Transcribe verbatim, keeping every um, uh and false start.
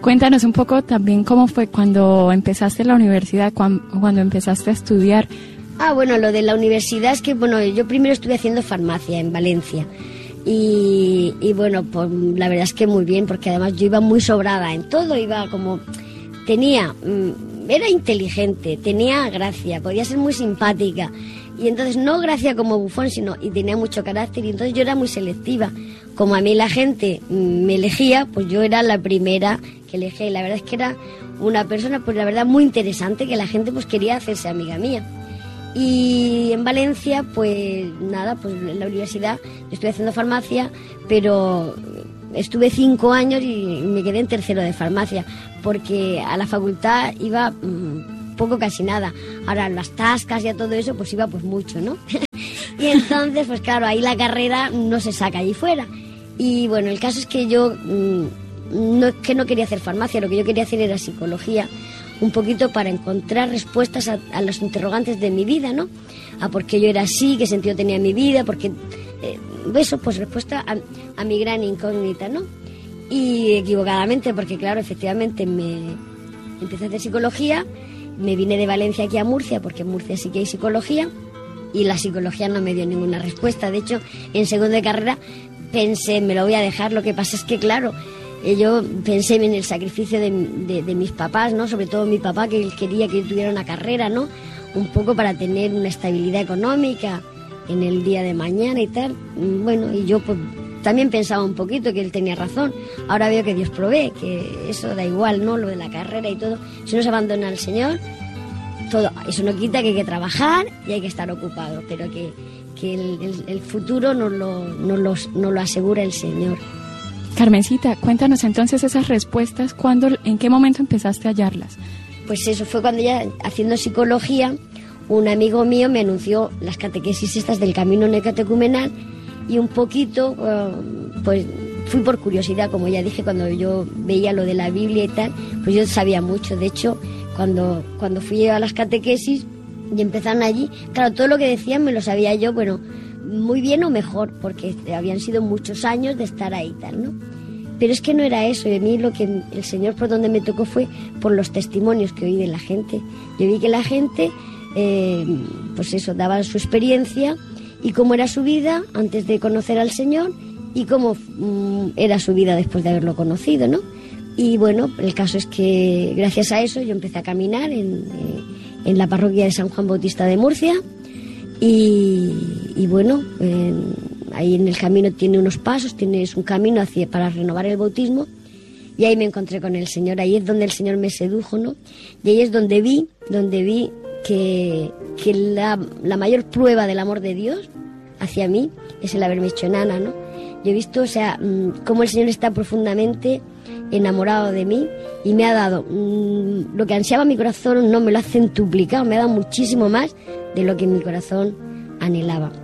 Cuéntanos un poco también cómo fue cuando empezaste la universidad, cuando, cuando empezaste a estudiar. Ah, bueno, lo de la universidad es que, bueno, yo primero estuve haciendo farmacia en Valencia. Y, y bueno, pues la verdad es que muy bien, porque además yo iba muy sobrada en todo, iba como... Tenía... Era inteligente, tenía gracia, podía ser muy simpática. Y entonces, no gracia como bufón, sino... Y tenía mucho carácter, y entonces yo era muy selectiva. Como a mí la gente me elegía, pues yo era la primera que elegía. Y la verdad es que era una persona, pues la verdad, muy interesante, que la gente pues quería hacerse amiga mía. Y en Valencia, pues nada, pues en la universidad yo estuve haciendo farmacia, pero estuve cinco años y me quedé en tercero de farmacia, porque a la facultad iba mmm, poco, casi nada. Ahora las tascas y a todo eso, pues iba pues mucho, ¿no? Y entonces, pues claro, ahí la carrera no se saca allí fuera. Y bueno, el caso es que yo mmm, no es que no quería hacer farmacia, lo que yo quería hacer era psicología, un poquito para encontrar respuestas a, a los interrogantes de mi vida, ¿no? A por qué yo era así, qué sentido tenía mi vida, porque eh, eso, pues respuesta a, a mi gran incógnita, ¿no? Y equivocadamente, porque claro, efectivamente me empecé a hacer psicología, me vine de Valencia aquí a Murcia, porque en Murcia sí que hay psicología, y la psicología no me dio ninguna respuesta. De hecho, en segundo de carrera pensé, me lo voy a dejar, lo que pasa es que claro, yo pensé en el sacrificio de, de, de mis papás, ¿no? Sobre todo mi papá, que él quería que yo tuviera una carrera, ¿no? Un poco para tener una estabilidad económica en el día de mañana y tal. Bueno, y yo pues también pensaba un poquito que él tenía razón. Ahora veo que Dios provee, que eso da igual, ¿no? Lo de la carrera y todo. Si uno se abandona al Señor, todo, eso no quita que hay que trabajar y hay que estar ocupado, pero que, que el, el, el futuro nos lo, nos, lo, nos lo asegura el Señor. Carmencita, cuéntanos entonces esas respuestas, ¿cuándo, en qué momento empezaste a hallarlas? Pues eso fue cuando ya, haciendo psicología, un amigo mío me anunció las catequesis estas del camino neocatecumenal y un poquito, pues fui por curiosidad, como ya dije, cuando yo veía lo de la Biblia y tal, pues yo sabía mucho. De hecho, cuando, cuando fui a las catequesis y empezaron allí, claro, todo lo que decían me lo sabía yo, bueno, muy bien o mejor, porque habían sido muchos años de estar ahí y tal, ¿no? Pero es que no era eso, y a mí lo que el Señor por donde me tocó fue por los testimonios que oí de la gente. Yo vi que la gente, eh, pues eso, daba su experiencia y cómo era su vida antes de conocer al Señor y cómo mm, era su vida después de haberlo conocido, ¿no? Y bueno, el caso es que gracias a eso yo empecé a caminar en, eh, en la parroquia de San Juan Bautista de Murcia. Y, y bueno, eh, ahí en el camino tiene unos pasos, tienes un camino hacia, para renovar el bautismo, y ahí me encontré con el Señor. Ahí es donde el Señor me sedujo, ¿no? Y ahí es donde vi, donde vi que, que la, la mayor prueba del amor de Dios hacia mí es el haberme hecho enana, ¿no? Yo he visto, o sea, cómo el Señor está profundamente enamorado de mí y me ha dado mmm, lo que ansiaba mi corazón, no me lo ha centuplicado, me ha dado muchísimo más de lo que mi corazón anhelaba.